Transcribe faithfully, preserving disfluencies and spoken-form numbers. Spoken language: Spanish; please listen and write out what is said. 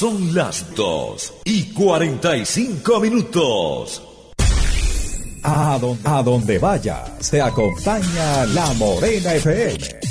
Son las dos y cuarenta y cinco minutos. A donde, a donde vaya, se acompaña La Morena F M.